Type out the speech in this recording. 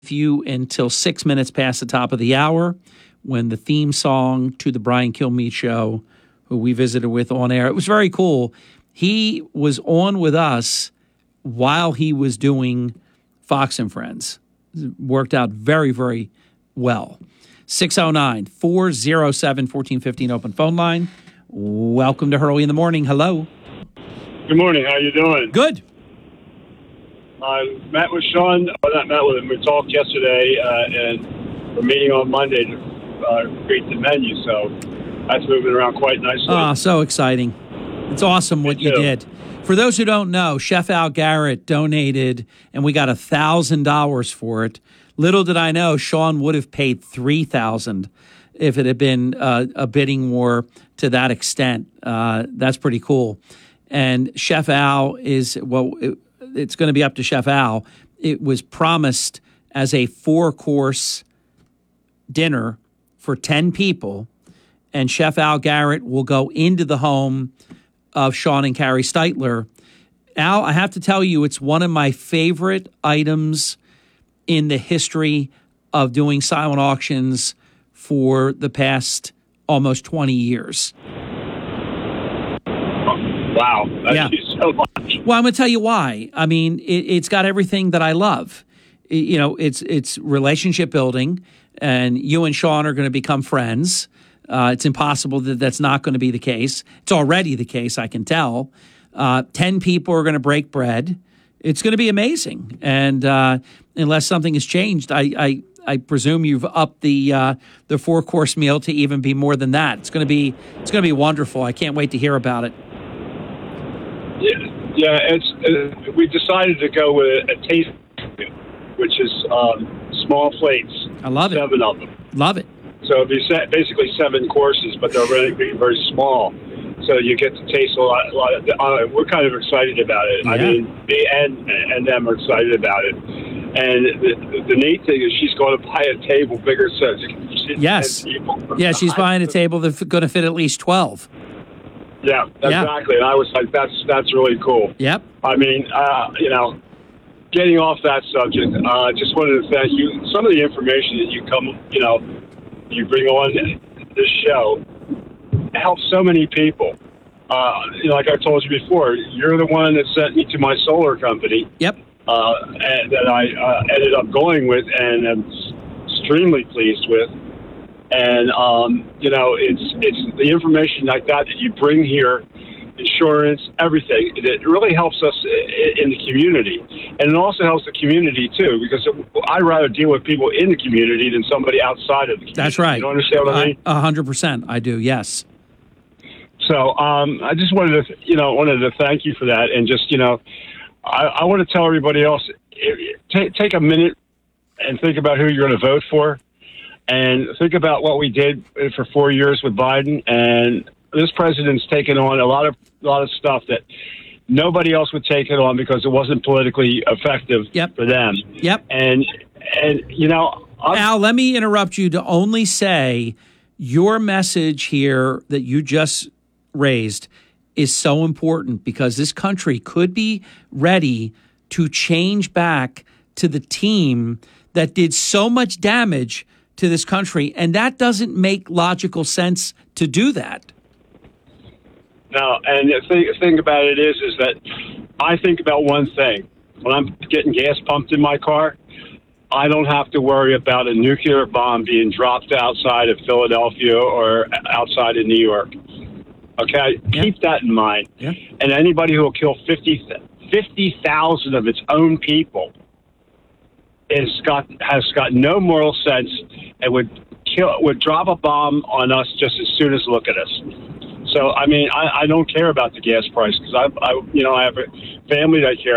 you until 6 minutes past the top of the hour when the theme song to the Brian Kilmeade Show, who we visited with on air. It was very cool. He was on with us while he was doing Fox and Friends. It worked out very, very well. 609-407-1415 open phone line. Welcome to Hurley in the Morning. Hello. Good morning. How you doing? Good. I met with Sean. Not met with him. We talked yesterday, and we're meeting on Monday to create the menu. So that's moving around quite nicely. Ah, so exciting. It's awesome what you did. For those who don't know, Chef Al Garrett donated, and we got $1,000 for it. Little did I know, Sean would have paid $3,000 if it had been a bidding war to that extent. That's pretty cool. And Chef Al is, it's going to be up to Chef Al. It was promised as a 4-course dinner for 10 people, and Chef Al Garrett will go into the home of Sean and Carrie Steitler. Al, I have to tell you, it's one of my favorite items in the history of doing silent auctions for the past almost 20 years. Wow. Thank you so much. Well, I'm going to tell you why. I mean, it's got everything that I love. It's relationship building, and you and Sean are going to become friends. It's impossible that that's not going to be the case. It's already the case, I can tell. 10 people are going to break bread. It's going to be amazing. And unless something has changed, I presume you've upped the 4-course meal to even be more than that. It's going to be wonderful. I can't wait to hear about it. Yeah. We decided to go with a taste, which is small plates. I love it. 7 of them. Love it. So it'd be basically 7 courses, but they're really very small. So you get to taste a lot we're kind of excited about it. Yeah. I mean, me and them are excited about it. And the neat thing is she's going to buy a table bigger so she can sit 10 people. Yeah, she's buying a table that's going to fit at least 12. Yeah, exactly. And I was like, that's really cool. Yep. I mean, getting off that subject, just wanted to thank you. Some of the information that you bring on this show helps so many people. Like I told you before, you're the one that sent me to my solar company. Yep. And that I ended up going with and am extremely pleased with. And, it's the information like that you bring here, insurance, everything. It really helps us in the community. And it also helps the community, too, because I'd rather deal with people in the community than somebody outside of the community. That's right. You understand what I mean? 100%. I do, yes. So I just wanted to thank you for that. And just, I want to tell everybody else, take a minute and think about who you're going to vote for. And think about what we did for 4 years with Biden. And this president's taken on a lot of stuff that nobody else would take it on because it wasn't politically effective for them. Yep. And Al, let me interrupt you to only say your message here that you just raised is so important because this country could be ready to change back to the team that did so much damage to this country, and that doesn't make logical sense to do that. No, and the thing about it is that I think about one thing. When I'm getting gas pumped in my car, I don't have to worry about a nuclear bomb being dropped outside of Philadelphia or outside of New York. Okay? Yeah. Keep that in mind. Yeah. And anybody who will kill 50,000 of its own people has got no moral sense and would drop a bomb on us just as soon as look at us. So, I mean, I don't care about the gas price because I have a family that cares.